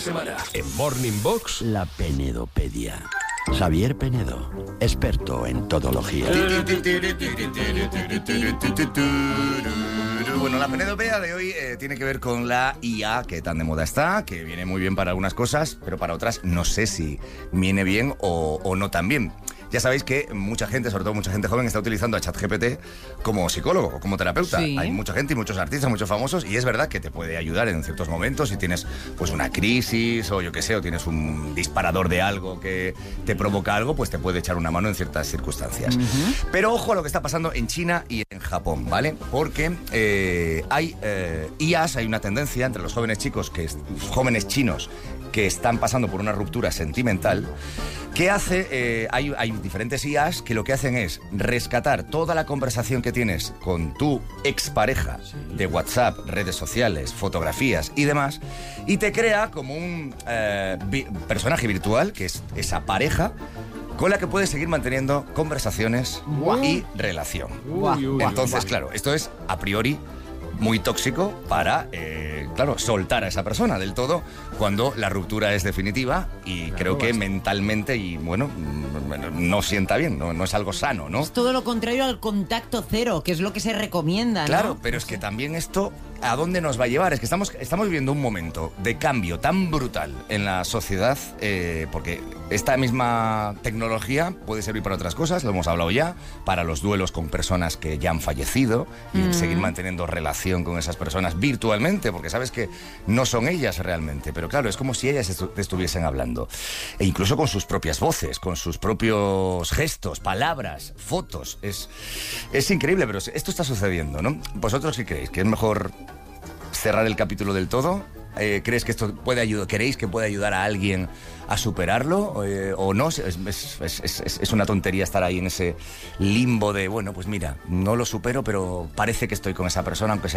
semana. En Morning Box, la penedopedia. Xavier Penedo, experto en todología. Bueno, la penedopedia de hoy tiene que ver con la IA, que tan de moda está, que viene muy bien para algunas cosas, pero para otras no sé si viene bien o no tan bien. Ya sabéis que mucha gente, sobre todo mucha gente joven, está utilizando a ChatGPT como psicólogo o como terapeuta. Sí. Hay mucha gente y muchos artistas, muchos famosos, y es verdad que te puede ayudar en ciertos momentos si tienes pues una crisis o yo qué sé, o tienes un disparador de algo que te provoca algo, pues te puede echar una mano en ciertas circunstancias. Pero ojo a lo que está pasando en China y en Japón, ¿vale? Porque hay IAs, hay una tendencia entre los jóvenes chinos que están pasando por una ruptura sentimental, que hace, hay diferentes IAs que lo que hacen es rescatar toda la conversación que tienes con tu expareja de WhatsApp, redes sociales, fotografías y demás, y te crea como un personaje virtual, que es esa pareja, con la que puedes seguir manteniendo conversaciones y relación. Entonces, claro, esto es a priori muy tóxico para, soltar a esa persona del todo cuando la ruptura es definitiva y creo que mentalmente y, no sienta bien, no es algo sano, ¿no? Es todo lo contrario al contacto cero, que es lo que se recomienda, ¿no? Claro, pero es que también esto, ¿a dónde nos va a llevar? Es que estamos viviendo un momento de cambio tan brutal en la sociedad, porque esta misma tecnología puede servir para otras cosas, lo hemos hablado ya, para los duelos con personas que ya han fallecido y seguir manteniendo relación con esas personas virtualmente, porque sabes que no son ellas realmente, pero claro, es como si ellas te estuviesen hablando. E incluso con sus propias voces, con sus propios gestos, palabras, fotos. Es increíble, pero esto está sucediendo, ¿no? ¿Vosotros qué creéis? ¿Que es mejor cerrar el capítulo del todo? ¿Crees que esto queréis que puede ayudar a alguien a superarlo o no? Es una tontería estar ahí en ese limbo de, bueno, pues mira, no lo supero, pero parece que estoy con esa persona, aunque sea